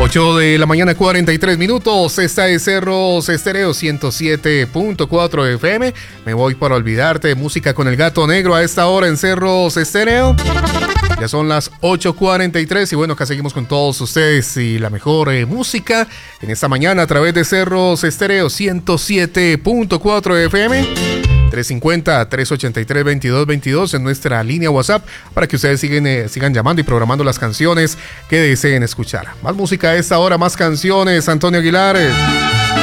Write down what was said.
8 de la mañana, 43 minutos. Esta es Cerros Estéreo 107.4 FM. Me voy para olvidarte. Música con el Gato Negro a esta hora en Cerros Estéreo. Ya son las 8:43 y bueno, acá seguimos con todos ustedes y la mejor música en esta mañana a través de Cerros Estéreo 107.4 FM. 350-383-2222 en nuestra línea WhatsApp para que ustedes sigan llamando y programando las canciones que deseen escuchar. Más música a esta hora, más canciones. Antonio Aguilar.